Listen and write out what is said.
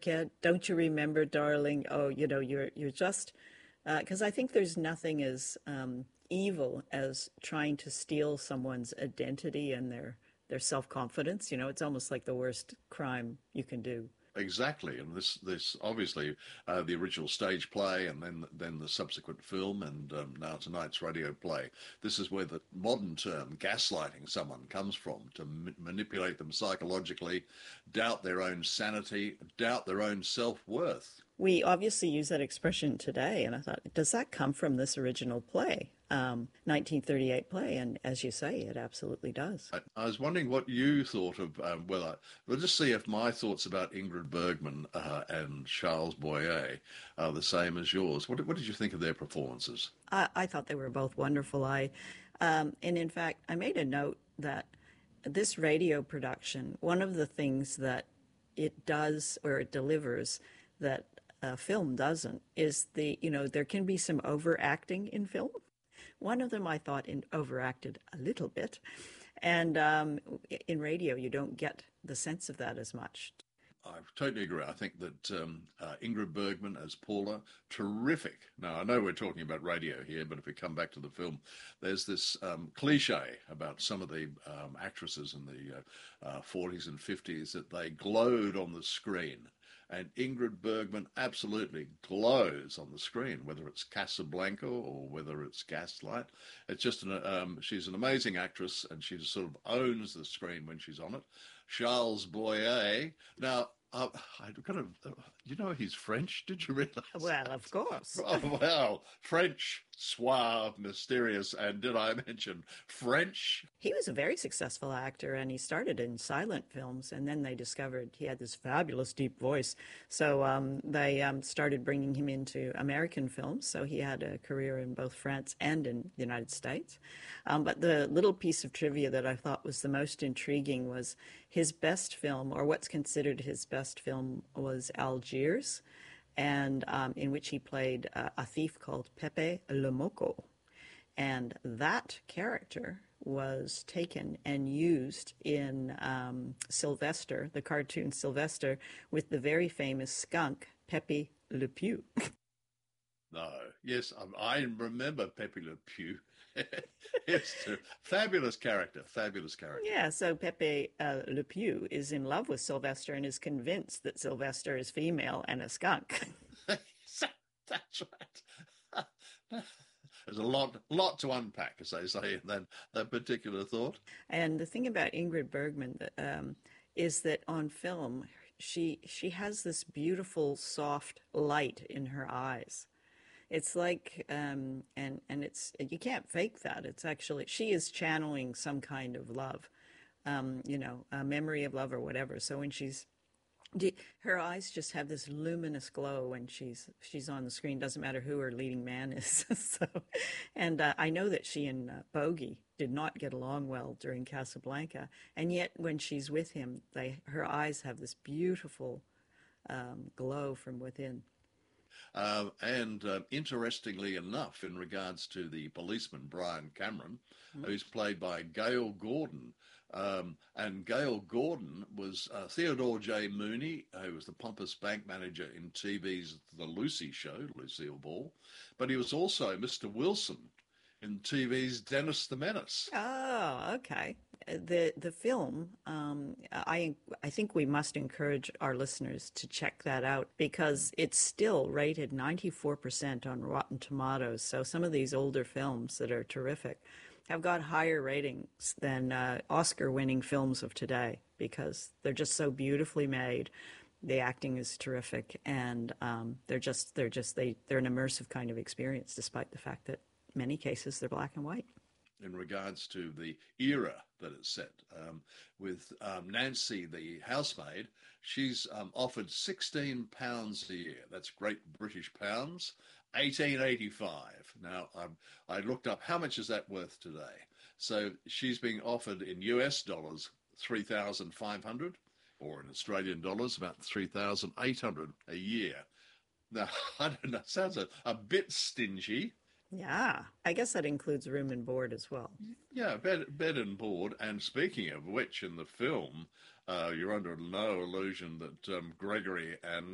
forget? Don't you remember, darling? Oh, you're just because I think there's nothing as evil as trying to steal someone's identity and their self-confidence. It's almost like the worst crime you can do. Exactly, and this obviously the original stage play, and then the subsequent film, and now tonight's radio play. This is where the modern term gaslighting someone comes from, to manipulate them psychologically, doubt their own sanity, doubt their own self-worth. We obviously use that expression today, and I thought, does that come from this original play, 1938 play? And as you say, it absolutely does. I was wondering what you thought of, we'll just see if my thoughts about Ingrid Bergman and Charles Boyer are the same as yours. What did you think of their performances? I thought they were both wonderful. And in fact, I made a note that this radio production, one of the things that it does or it delivers that film doesn't is there can be some overacting in film. One of them I thought overacted a little bit. And in radio, you don't get the sense of that as much. I totally agree. I think that Ingrid Bergman as Paula, terrific. Now, I know we're talking about radio here, but if we come back to the film, there's this cliche about some of the actresses in the 40s and 50s that they glowed on the screen. And Ingrid Bergman absolutely glows on the screen, whether it's Casablanca or whether it's Gaslight. It's just she's an amazing actress, and she sort of owns the screen when she's on it. Charles Boyer. Now, I kind of, he's French. Did you realize? Well, of course. Oh, well, French, suave, mysterious, and did I mention French? He was a very successful actor, and he started in silent films, and then they discovered he had this fabulous deep voice. So they started bringing him into American films, so he had a career in both France and in the United States. But the little piece of trivia that I thought was the most intriguing was his best film, or what's considered his best film, was Algiers, and in which he played a thief called Pepe Le Moko. And that character was taken and used in Sylvester, the cartoon Sylvester, with the very famous skunk, Pepe Le Pew. No, yes, I remember Pepe Le Pew. It's a fabulous character, fabulous character. Yeah, so Pepe Le Pew is in love with Sylvester and is convinced that Sylvester is female and a skunk. That's right. There's a lot to unpack, as they say, in that particular thought. And the thing about Ingrid Bergman is that on film, she has this beautiful, soft light in her eyes. It's like, and it's, you can't fake that. It's actually, she is channeling some kind of love, a memory of love or whatever. So when her eyes just have this luminous glow when she's on the screen. Doesn't matter who her leading man is. And I know that she and Bogey did not get along well during Casablanca, and yet when she's with him, her eyes have this beautiful glow from within. And interestingly enough, in regards to the policeman, Brian Cameron, who's played by Gail Gordon, and Gail Gordon was Theodore J. Mooney, who was the pompous bank manager in TV's The Lucy Show, Lucille Ball, but he was also Mr. Wilson in TV's Dennis the Menace. Oh, okay. The film, I think we must encourage our listeners to check that out because it's still rated 94% on Rotten Tomatoes. So some of these older films that are terrific have got higher ratings than Oscar-winning films of today because they're just so beautifully made. The acting is terrific, and they're an immersive kind of experience, despite the fact that in many cases they're black and white. In regards to the era that it's set, with Nancy, the housemaid, she's offered £16 a year. That's Great British pounds, 1885. Now, I looked up how much is that worth today. So she's being offered in US dollars 3,500, or in Australian dollars about 3,800 a year. Now, I don't know, sounds a bit stingy. Yeah, I guess that includes room and board as well. Yeah, bed and board. And speaking of which, in the film, you're under no illusion that Gregory and